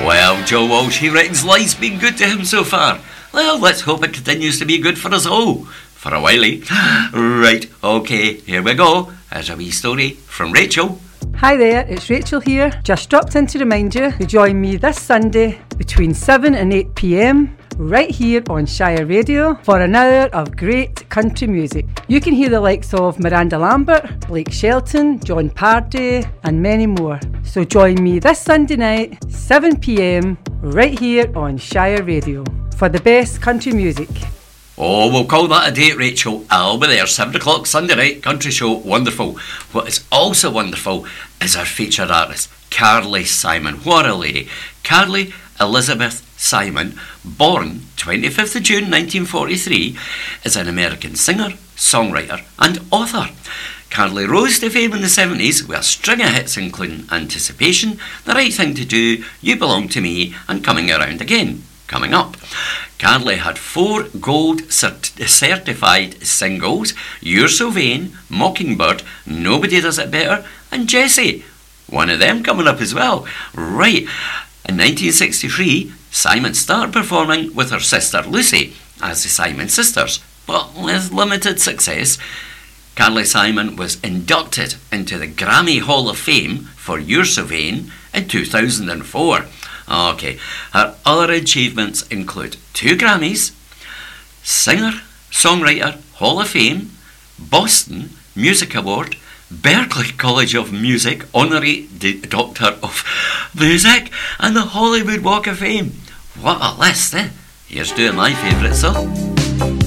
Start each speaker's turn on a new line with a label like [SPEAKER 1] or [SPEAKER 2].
[SPEAKER 1] Well, Joe Walsh, he reckons life's been good to him so far. Well, let's hope it continues to be good for us all. For a whiley. Right, okay, here we go. Here's a wee story from Rachel.
[SPEAKER 2] Hi there, it's Rachel here. Just dropped in to remind you to join me this Sunday between 7 and 8 p.m. right here on Shire Radio for an hour of great country music. You can hear the likes of Miranda Lambert, Blake Shelton, John Pardee and many more. So join me this Sunday night, 7 p.m. right here on Shire Radio for the best country music.
[SPEAKER 1] Oh, we'll call that a date, Rachel. I'll be there, 7 o'clock Sunday night, country show, wonderful. What is also wonderful is our featured artist, Carly Simon. What a lady. Carly Elizabeth Simon, born 25th of June 1943, is an American singer, songwriter and author. Carly rose to fame in the 70s with a string of hits including Anticipation, The Right Thing to Do, You Belong to Me and Coming Around Again. Coming up, Carly had 4 gold certified singles: You're So Vain, Mockingbird, Nobody Does It Better and Jessie. One of them coming up as well. Right, in 1963, Simon started performing with her sister Lucy as the Simon Sisters, but with limited success. Carly Simon was inducted into the Grammy Hall of Fame for You're So Vain in 2004. Okay, her other achievements include 2 Grammys, Singer, Songwriter, Hall of Fame, Boston Music Award, Berklee College of Music Honorary Doctor of Music, and the Hollywood Walk of Fame. What a list, eh? Here's doing my favourite song.